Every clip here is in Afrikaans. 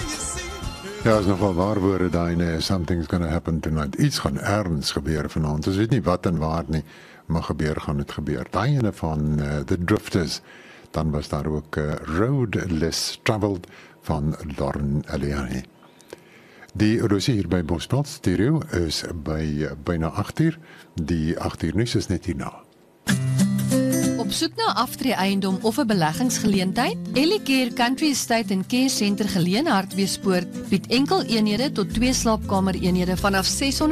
Ja, is nogal waar woorde daai, nee, something's gonna happen tonight. Iets gaan ergens gebeur vanaand. Ons weet nie wat en waar nie, maar gaan het gebeur. Daai ene van The Drifters, dan was daar ook Road Less Traveled van Lauren Eliani. Die rosie hier by Bosveld Stereo is by byna 8 uur. Die 8 uur nuus is net hierna. Op soek na aftree eiendom of 'n beleggingsgeleentheid? Ellicare Country Estate en Care Center geleë Hartbeespoort bied enkel eenhede tot 2 slaapkamer eenhede vanaf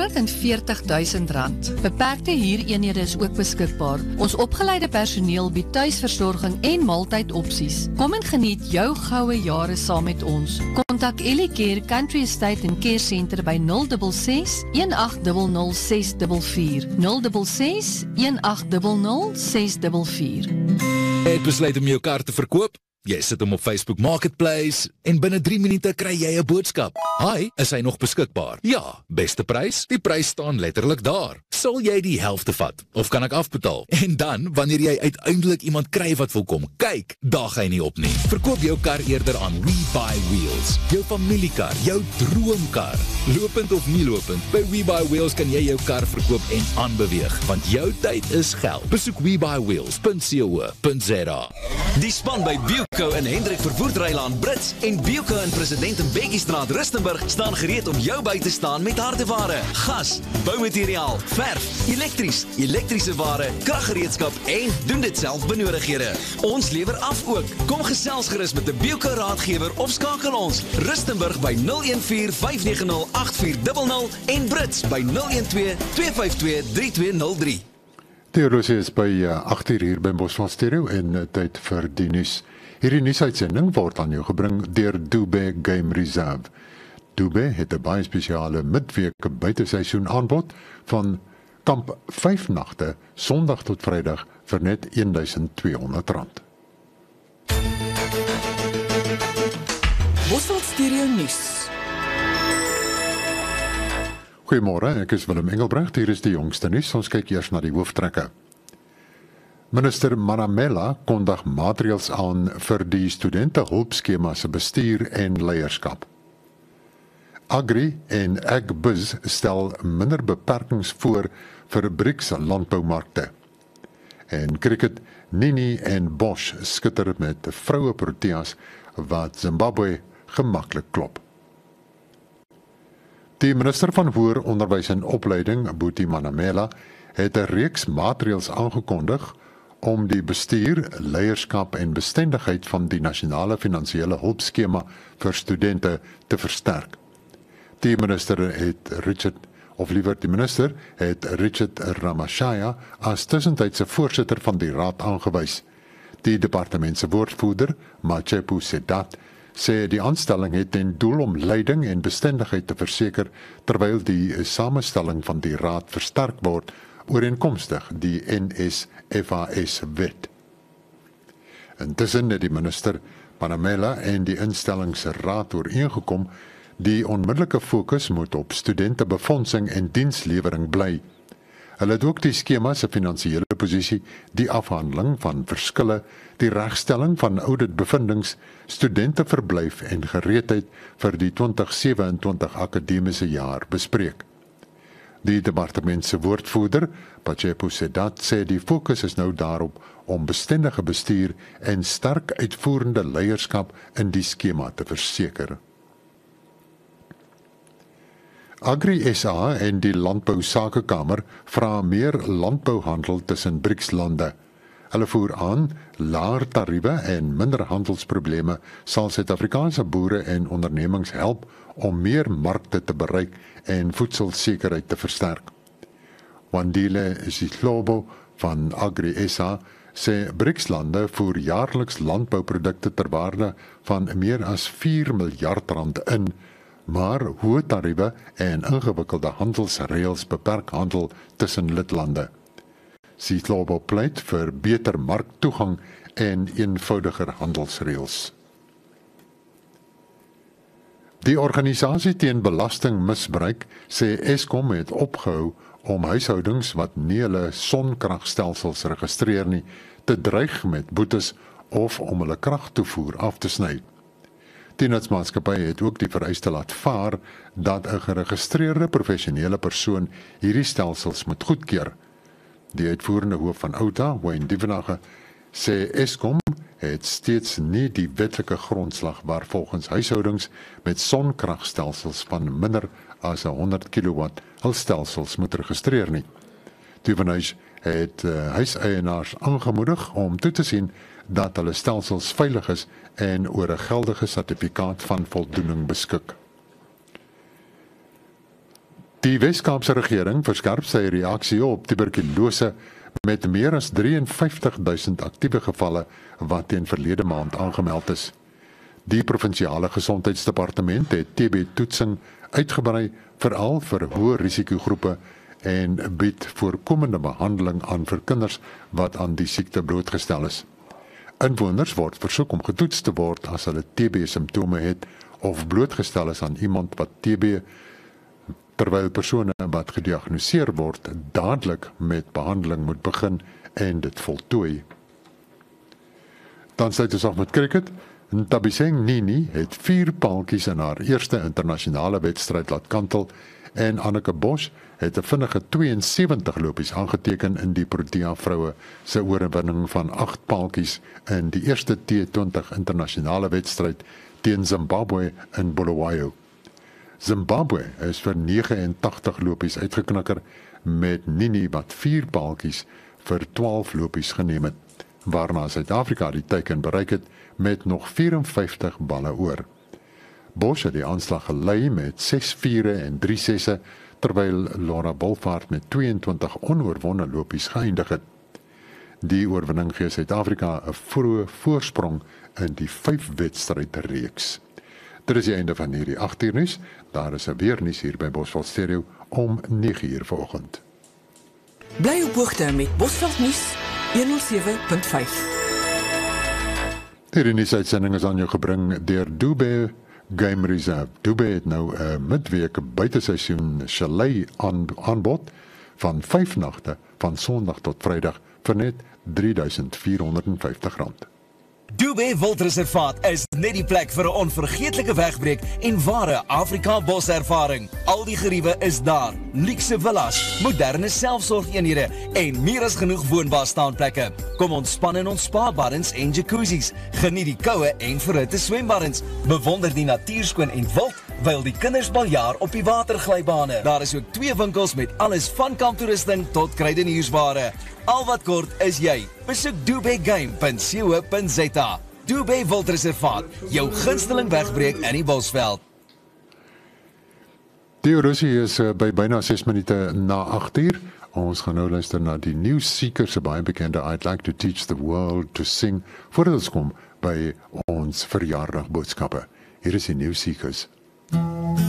R640,000. Beperkte huureenhede is ook beskikbaar. Ons opgeleide personeel bied tuisversorging en maaltydopsies. Kom en geniet jou goue jare saam met ons. Kontak Ellicare Country Estate en Care Center by 066 1800 644 066 1800 644. Jy het besluit om jou kar te verkoop? Jy sit hom op Facebook Marketplace en binne 3 minute kry jy 'n boodskap. Hi, is hy nog beskikbaar? Ja, beste prys? Die prys staan letterlik daar. Sal jy die helfte vat of kan ek afbetaal? En dan, wanneer jy uiteindelik iemand kry wat wil kom kyk, daag hy nie op nie. Verkoop jou kar eerder aan WeBuyWheels. Jou familiekar, jou droomkar. Lopend of nie lopend, by WeBuyWheels kan jy jou kar verkoop en aanbeweeg, want jou tyd is geld. Besoek WeBuyWheels.co.za. Die span by Bielco in Hendrik Vervoerdrylaan Brits en Bielco in President en Bekkiestraat Rustenburg staan gereed om jou by te staan met hardeware, gas, boumateriaal, verf, elektrische ware, kraggereedskap en doen dit self benodighede. Ons lewer af ook. Kom gesels gerus met 'n Bielco raadgewer of skakel ons Rustenburg by 014-590-8400 en Brits by 012-252-3203. Die horlosie is by 8 uur hier by Bosveld Stereo en tyd vir die nuus. Hierdie nuusuitsending word aan jou gebring deur Dube Game Reserve. Dube het 'n baie spesiale midweek buiteseisoen aanbod van kamp 5 nagte Sondag tot Vrydag vir net R1200. Bosveld Stereo nuus. Goeiemôre, ek is Willem Engelbrecht, hier is die jongste nuus. Ons kyk eers na die hooftrekke. Minister Manamela kondig maatreëls aan vir die studentehulpskema se bestuur en leierskap. Agri en Agbiz stel minder beperkings voor vir BRICS landboumarkte. En cricket, Nini en Bosch skitter met vroue Proteas wat Zimbabwe gemaklik klop. Die minister van Hoër Onderwys en Opleiding, Buti Manamela, het 'n reeks maatreëls aangekondig om die bestuur, leierskap en bestendigheid van die nasionale finansiële hulpskema vir studente te versterk. Die minister het Richard Ramashaya as tussentydse voorsitter van die raad aangewys. Die departement se woordvoerder, Machepu Sedat, sê die aanstelling het ten doel om leiding en bestendigheid te verseker terwyl die samestelling van die raad versterk word ooreenkomstig die NSFAS-wet. Intussen het die minister Manamela en die instellingsraad ooreengekom die onmiddellike fokus moet op studentebefondsing en dienslewering bly. Hulle het ook die skema se finansiële posisie, die afhandeling van verskille, die regstelling van auditbevindings, studenteverblyf en gereedheid vir die 2027 akademiese jaar bespreek. Die departement se woordvoerder, Pacheco Sedat, sê die fokus is nou daarop om bestendige bestuur en sterk uitvoerende leierskap in die skema te verseker. Agri SA en die Landbousakekamer vra meer landbouhandel tussen BRICS-lande. Hulle voer aan, laer tariewe en minder handelsprobleme sal Suid-Afrikaanse boere en ondernemings help om meer markte te bereik en voedselsekerheid te versterk. Wandile Zihlobo van Agri SA sê BRICS-lande voer jaarliks landbouprodukte ter waarde van meer as R4 miljard in, maar hoë tariewe en ingewikkelde handelsreëls beperk handel tussen lidlande. Zihlobo pleit vir beter marktoegang en eenvoudiger handelsreëls. Die organisasie teen belastingmisbruik sê Eskom het opgehou om huishoudings wat nie hulle sonkragstelsels registreer nie, te dreig met boetes of om hulle kragtoevoer af te sny. Die nutsmaatskappy het ook die vereiste laat vaar dat 'n geregistreerde professionele persoon hierdie stelsels moet goedkeur. Die uitvoerende hoof van Outa, Wayne Divenage, sê Eskom het steeds nie die wetlike grondslag waar volgens huishoudings met sonkragstelsels van minder as 100 kW hul stelsels moet registreer nie. Divenage het huiseienaars aangemoedig om toe te sien dat hulle stelsels veilig is en oor 'n geldige sertifikaat van voldoening beskik. Die Wes-Kaapse regering verskerp sy reaksie op tuberkulose met meer as 53.000 aktiewe gevalle wat teen verlede maand aangemeld is. Die provinsiale gesondheidsdepartement het TB-toetsing uitgebrei veral vir hoë risikogroepe en bied voorkomende behandeling aan vir kinders wat aan die siekte blootgestel is. Inwoners word versoek om getoets te word as hulle TB-simptome het of blootgestel is aan iemand wat TB, terwyl persone wat gediagnoseer word dadelik met behandeling moet begin en dit voltooi. Dan sluit ons af met cricket. Ntabiseng Nini het 4 paaltjies in haar eerste internasionale wedstryd laat kantel en Anneke Bosch het 'n vinnige 72 lopies aangeteken in die Protea vroue se oorwinning van 8 paaltjies in die eerste T20 internasionale wedstryd teen Zimbabwe in Bulawayo. Zimbabwe is vir 89 lopies uitgeknakker met Nini wat 4 paaltjies vir 12 lopies geneem het, waarna Suid-Afrika die teiken bereik het met nog 54 balle oor. Bosch het die aanslag gelei met 6 vure en 3 sesse, terwyl Laura Bolvaart met 22 onoorwonde lopies geëindig het. Die oorwinning gee Suid-Afrika 'n vroeë voorsprong in die 5-wedstrydreeks. Dit is die einde van hierdie 8 uur nuus. Daar is 'n weernuus hier by Bosveld Stereo om 9 uur vanoggend. Bly op hoogte met Bosveld nuus 107.5. Hierdie nuusuitsending is aan jou gebring deur Dube Game Reserve. Dube het nou 'n midweek buiteseisoen chalet aanbod van 5 nagte van Sondag tot Vrydag vir net R3,450. Dube Wildreservaat is net die plek vir 'n onvergeetlike wegbreek en ware Afrika boservaring. Al die geriewe is daar. Luukse villas, moderne selfsorgeenhede en meer as genoeg woonbare staanplekke. Kom ontspan in ons spa-baddens en jacuzzis. Geniet die koue en verhitte swembaddens. Bewonder die natuurskoon en wild, terwyl die kinders baljaar op die waterglybane. Daar is ook 2 winkels met alles van kamptoerusting tot kruideniersware. Al wat kort is jy. Besoek dubegame.co.za. Dube Wildreservaat, jou gunsteling wegbreek in die Bosveld. Die horlosie is by byna 6 minute na 8 uur. Ons gaan nou luister na die nuusseeker se baie bekende I'd Like to Teach the World to Sing voordat ons kom by ons verjaardagboodskappe. Hier is die nuusseekers.